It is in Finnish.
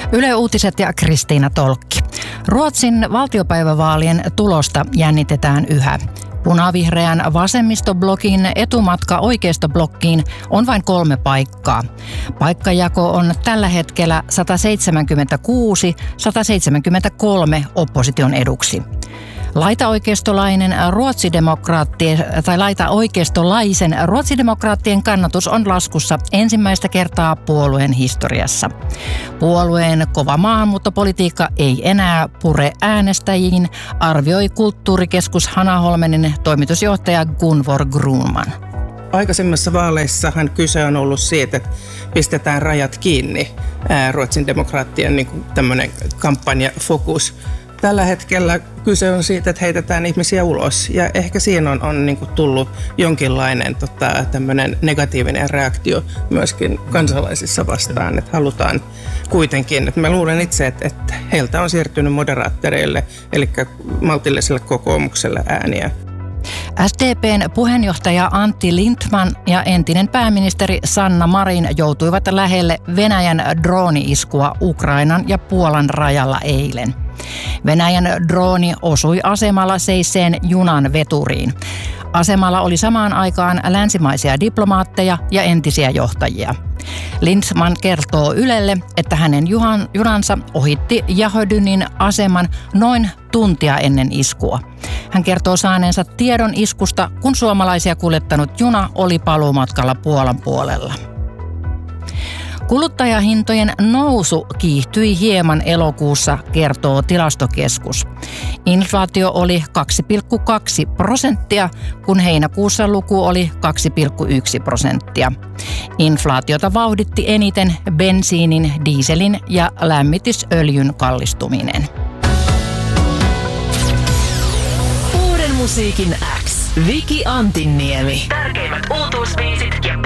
Yle Uutiset ja Kristiina Tolkki. Ruotsin valtiopäivävaalien tulosta jännitetään yhä. Punavihreän vasemmistoblogin etumatka oikeistoblokkiin on vain 3 paikkaa. Paikkajako on tällä hetkellä 176-173 opposition eduksi. Laitaoikeistolaisen ruotsidemokraattien kannatus on laskussa ensimmäistä kertaa puolueen historiassa. Puolueen kova maahanmuuttopolitiikka ei enää pure äänestäjiin, arvioi kulttuurikeskus Hanaholmenin toimitusjohtaja Gunvor Grunman. Aikaisemmissa vaaleissahan kyse on ollut siitä, että pistetään rajat kiinni, Ruotsin demokraattien tämmöinen kampanjafokus. Tällä hetkellä kyse on siitä, että heitetään ihmisiä ulos ja ehkä siinä on tullut jonkinlainen tämmöinen negatiivinen reaktio myöskin kansalaisissa vastaan, että halutaan kuitenkin, että mä luulen itse, että heiltä on siirtynyt moderaattoreille, eli maltilliselle kokoomukselle ääniä. SDP:n puheenjohtaja Antti Lindtman ja entinen pääministeri Sanna Marin joutuivat lähelle Venäjän drooni-iskua Ukrainan ja Puolan rajalla eilen. Venäjän drooni osui asemalla seisseen junan veturiin. Asemalla oli samaan aikaan länsimaisia diplomaatteja ja entisiä johtajia. Lindtman kertoo Ylelle, että hänen junansa ohitti Jahodynin aseman noin tuntia ennen iskua. Hän kertoo saaneensa tiedon iskusta, kun suomalaisia kuljettanut juna oli paluumatkalla Puolan puolella. Kuluttajahintojen nousu kiihtyi hieman elokuussa, kertoo Tilastokeskus. Inflaatio oli 2,2%, kun heinäkuussa luku oli 2,1%. Inflaatiota vauhditti eniten bensiinin, dieselin ja lämmitysöljyn kallistuminen. Uuden musiikin X. Viki Antinniemi. Tärkeimmät uutuusbiisit ja